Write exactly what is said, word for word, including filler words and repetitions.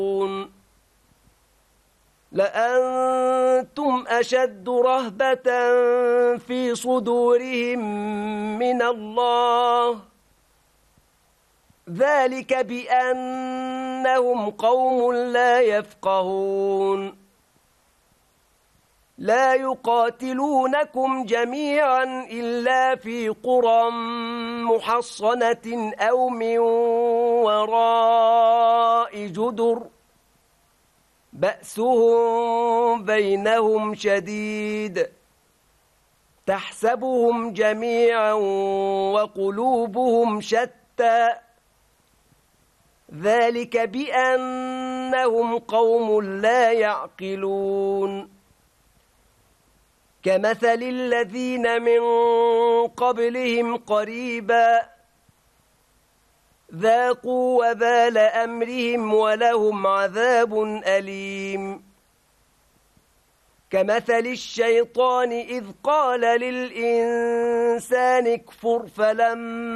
لأنتم أشد رهبة في صدورهم من الله ذلك بأنهم قوم لا يفقهون لا يقاتلونكم جميعا إلا في قرى محصنة أو من وراء جدر بأسهم بينهم شديد تحسبهم جميعا وقلوبهم شتى ذلك بأنهم قوم لا يعقلون كمثل الذين من قبلهم قريبا ذاقوا وبال أمرهم ولهم عذاب أليم كمثل الشيطان إذ قال للإنسان اكفر فلما